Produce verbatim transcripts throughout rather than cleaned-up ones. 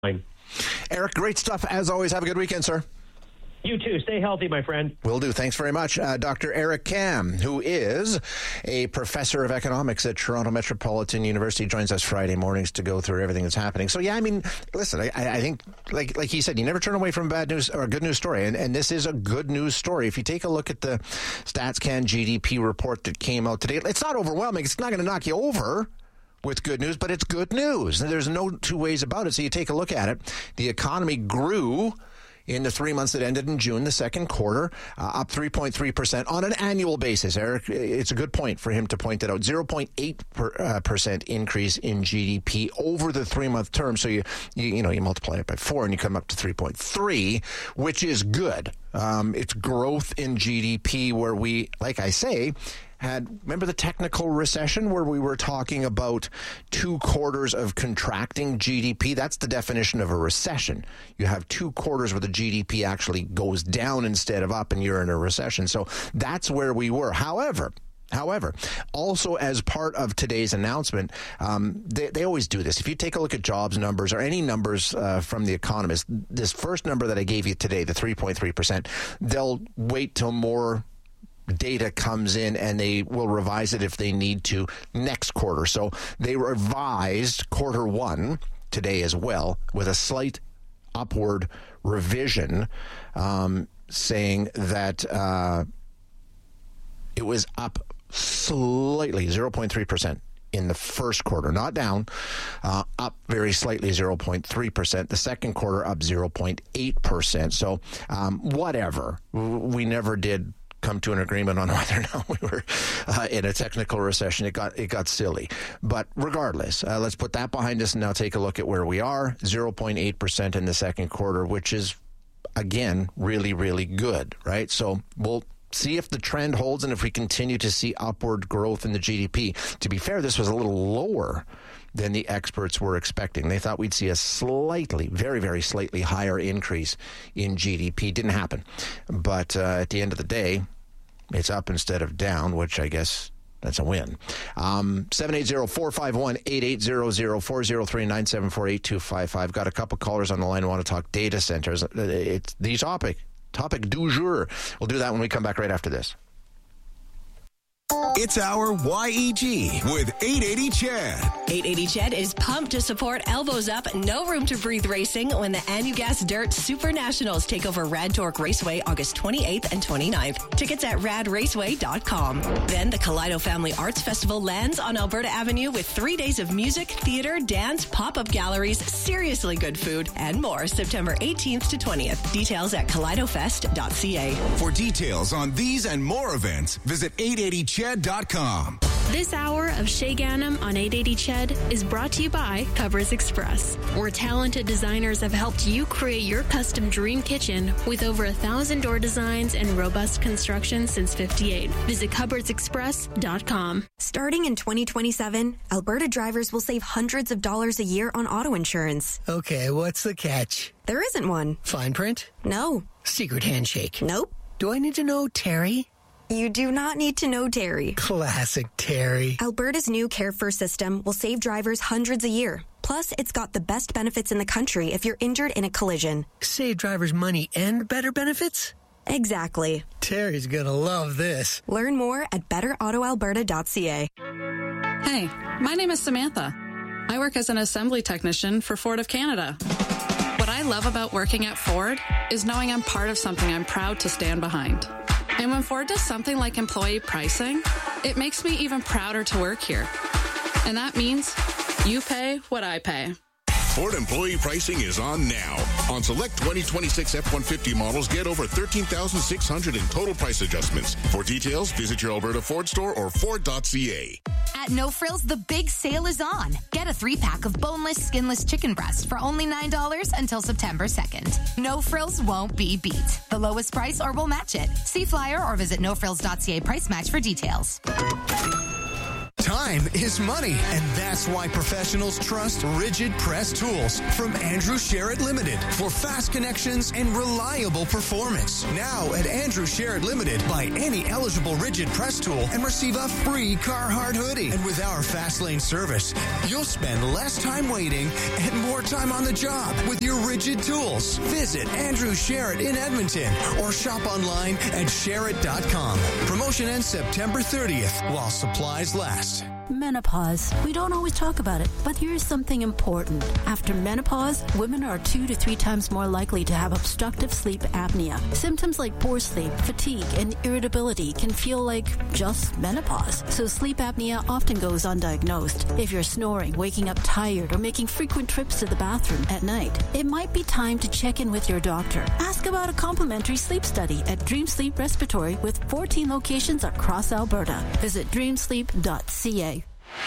Eric, great stuff as always. Have a good weekend, sir. You too. Stay healthy, my friend. Will do. Thanks very much. Uh, Doctor Eric Kam, who is a professor of economics at Toronto Metropolitan University, joins us Friday mornings to go through everything that's happening. So, yeah, I mean, listen, I, I think, like like he said, you never turn away from a bad news or a good news story. And, and this is a good news story. If you take a look at the StatsCan G D P report that came out today, it's not overwhelming. It's not going to knock you over with good news, but it's good news. There's no two ways about it. So you take a look at it. The economy grew in the three months that ended in June, the second quarter, uh, up three point three percent on an annual basis. Eric, it's a good point for him to point that out. zero point eight percent increase in G D P over the three-month term. So you, you, you know, you multiply it by four and you come up to three point three, which is good. Um, it's growth in G D P where we, like I say, had, remember the technical recession where we were talking about two quarters of contracting G D P? That's the definition of a recession. You have two quarters where the G D P actually goes down instead of up and you're in a recession. So that's where we were. However, However, also as part of today's announcement, um, they, they always do this. If you take a look at jobs numbers or any numbers uh, from The Economist, this first number that I gave you today, the three point three percent, they'll wait till more data comes in and they will revise it if they need to next quarter. So they revised quarter one today as well with a slight upward revision, um, saying that uh, it was up slightly, zero point three percent. In the first quarter, not down, uh, up very slightly, zero point three percent. The second quarter, up zero point eight percent. So um, whatever. We never did come to an agreement on whether or not we were uh, in a technical recession. It got it got silly. But regardless, uh, let's put that behind us and now take a look at where we are. zero point eight percent in the second quarter, which is, again, really, really good, right? So we'll see if the trend holds and if we continue to see upward growth in the G D P. To be fair, this was a little lower than the experts were expecting. They thought we'd see a slightly, very, very slightly higher increase in G D P. Didn't happen. But uh, at the end of the day, it's up instead of down, which I guess that's a win. Um, seven eight zero, four five one, eight eight zero zero, four zero three, nine seven four, eight two five five. Got a couple callers on the line who want to talk data centers. It's the topic. Topic du jour. We'll do that when we come back right after this. It's our Y E G with eight eighty Chad. eight eighty Chad is pumped to support Elbows Up, No Room to Breathe Racing when the Anugas Dirt Super Nationals take over Rad Torque Raceway August twenty-eighth and twenty-ninth. Tickets at rad raceway dot com. Then the Kaleido Family Arts Festival lands on Alberta Avenue with three days of music, theater, dance, pop-up galleries, seriously good food, and more September eighteenth to twentieth. Details at kaleido fest dot c a. For details on these and more events, visit eight eighty ched dot com. This hour of Shay Ganem on eight eighty Ched is brought to you by Covers Express, where talented designers have helped you create your custom dream kitchen with over a thousand door designs and robust construction since fifty-eight. Visit covers express dot com. Starting in twenty twenty-seven, Alberta drivers will save hundreds of dollars a year on auto insurance. Okay, what's the catch? There isn't one. Fine print? No. Secret handshake? Nope. Do I need to know Terry? You do not need to know Terry. Classic Terry. Alberta's new Care First system will save drivers hundreds a year. Plus, it's got the best benefits in the country if you're injured in a collision. Save drivers money and better benefits? Exactly. Terry's gonna love this. Learn more at better auto alberta dot c a. Hey, my name is Samantha. I work as an assembly technician for Ford of Canada. What I love about working at Ford is knowing I'm part of something I'm proud to stand behind. And when Ford does something like employee pricing, it makes me even prouder to work here. And that means you pay what I pay. Ford employee pricing is on now. On select twenty twenty-six F one fifty models, get over thirteen thousand six hundred dollars in total price adjustments. For details, visit your Alberta Ford store or ford dot c a. At No Frills, the big sale is on. Get a three-pack of boneless, skinless chicken breast for only nine dollars until September second. No Frills won't be beat. The lowest price or we'll match it. See flyer or visit no frills dot c a price match for details. Time is money, and that's why professionals trust Rigid Press tools from Andrew Sherritt Limited for fast connections and reliable performance. Now at Andrew Sherritt Limited, buy any eligible Rigid Press tool and receive a free Carhartt hoodie. And with our Fast Lane service, you'll spend less time waiting and more time on the job with your Rigid tools. Visit Andrew Sherritt in Edmonton or shop online at Sherritt dot com. Promotion ends September thirtieth while supplies last. Menopause. We don't always talk about it, but here's something important. After menopause, women are two to three times more likely to have obstructive sleep apnea. Symptoms like poor sleep, fatigue, and irritability can feel like just menopause. So sleep apnea often goes undiagnosed. If you're snoring, waking up tired, or making frequent trips to the bathroom at night, it might be time to check in with your doctor. Ask about a complimentary sleep study at Dream Sleep Respiratory with fourteen locations across Alberta. Visit dream sleep dot c a.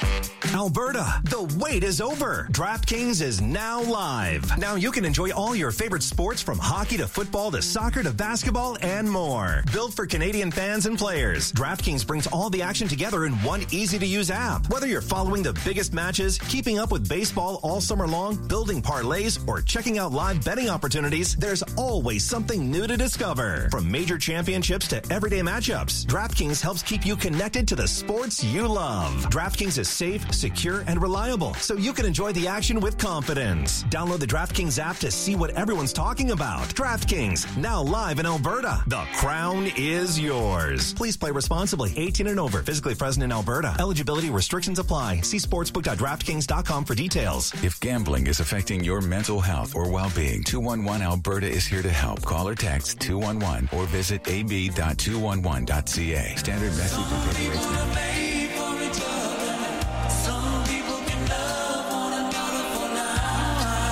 Alberta, the wait is over. DraftKings is now live. Now you can enjoy all your favorite sports from hockey to football to soccer to basketball and more. Built for Canadian fans and players, DraftKings brings all the action together in one easy-to-use app. Whether you're following the biggest matches, keeping up with baseball all summer long, building parlays, or checking out live betting opportunities, there's always something new to discover. From major championships to everyday matchups, DraftKings helps keep you connected to the sports you love. DraftKings is safe, secure, and reliable, so you can enjoy the action with confidence. Download the DraftKings app to see what everyone's talking about. DraftKings, now live in Alberta. The crown is yours. Please play responsibly. eighteen and over. Physically present in Alberta. Eligibility restrictions apply. See sportsbook dot draftkings dot com for details. If gambling is affecting your mental health or well-being, two one one Alberta is here to help. Call or text two one one or visit a b dot two one one dot c a. Standard message and data rates may.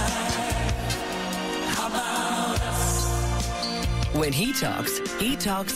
When he talks, he talks